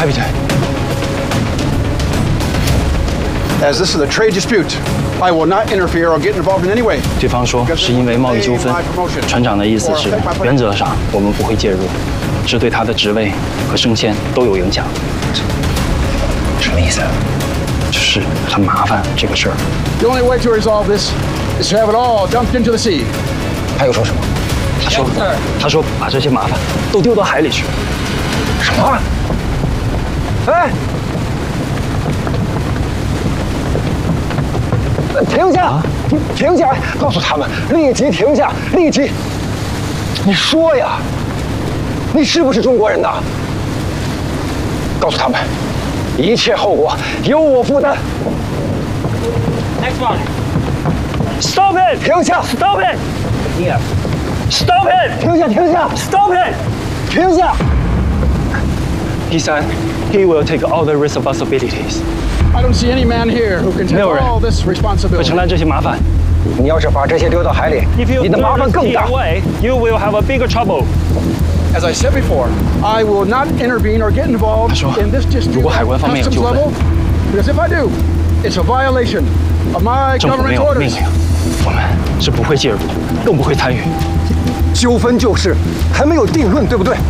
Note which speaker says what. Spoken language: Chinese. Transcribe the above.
Speaker 1: Captain.
Speaker 2: As this is a trade dispute, I will not interfere or get involved in any way.
Speaker 1: 对方说是因为贸易纠纷。船长的意思是，原则上我们不会介入，只对他的职位和升迁都有影响。
Speaker 3: 什么意思？
Speaker 1: 就是很麻烦这个事儿。
Speaker 2: The only way to resolve this is to have it all dumped into the sea.
Speaker 3: 他又说什么？
Speaker 1: 他说把这些麻烦都丢到海里去。
Speaker 3: 什么？哎！停下！停下！告诉他们立即停下！立即！你说呀，你是不是中国人呐？告诉他们，一切后果由我负担。
Speaker 1: Next one. Stop it!
Speaker 3: 停下
Speaker 1: ！Stop it!
Speaker 3: Yeah.
Speaker 1: Stop it!
Speaker 3: 停下！停下
Speaker 1: ！Stop it!
Speaker 3: 停下！
Speaker 1: 第三 ，He will take all the responsibilities.
Speaker 2: I don't see any man here who can take all this
Speaker 1: 会
Speaker 2: responsibility.
Speaker 1: 承担这些麻烦。
Speaker 3: 你要是把这些丢到海里，
Speaker 1: If you
Speaker 3: 你的麻烦更大。
Speaker 1: away, you will have a bigger trouble.
Speaker 2: As I said before, I will not intervene or get involved
Speaker 1: 他说
Speaker 2: in this dispute
Speaker 1: 如果海关方面有
Speaker 2: customs
Speaker 1: 纠纷
Speaker 2: level, because if I do, it's a violation of my
Speaker 1: 政府没
Speaker 2: government
Speaker 1: 有命
Speaker 2: orders.
Speaker 1: 令，我们是不会介入，更不会参与。
Speaker 3: 纠纷就是还没有定论，对不对？